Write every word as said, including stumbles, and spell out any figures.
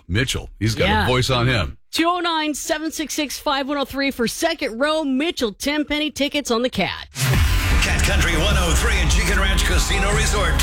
Mitchell. He's got Yeah. a voice on him. two oh nine, seven six six, five one oh three for second row Mitchell ten penny tickets on the Cat. Cat Country one oh three and Chicken Ranch Casino Resort.